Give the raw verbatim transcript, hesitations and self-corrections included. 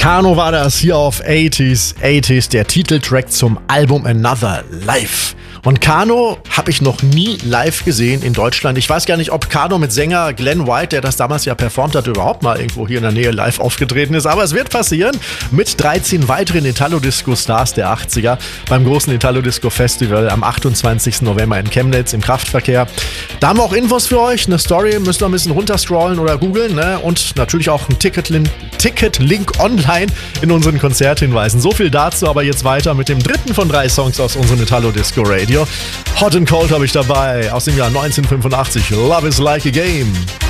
Kano war das hier auf achtziger, achtziger, der Titeltrack zum Album Another Life. Und Kano habe ich noch nie live gesehen in Deutschland. Ich weiß gar nicht, ob Kano mit Sänger Glenn White, der das damals ja performt hat, überhaupt mal irgendwo hier in der Nähe live aufgetreten ist. Aber es wird passieren mit dreizehn weiteren Italo-Disco-Stars der achtziger beim großen Italo-Disco-Festival am achtundzwanzigsten November in Chemnitz im Kraftverkehr. Da haben wir auch Infos für euch. Eine Story müsst ihr ein bisschen runterscrollen oder googeln. Ne? Und natürlich auch ein Ticket-Link Ticket-Link online in unseren Konzerthinweisen. So viel dazu, aber jetzt weiter mit dem dritten von drei Songs aus unserem Italo-Disco-Radio. Hot and Cold habe ich dabei aus dem Jahr neunzehnhundertfünfundachtzig. Love is like a game.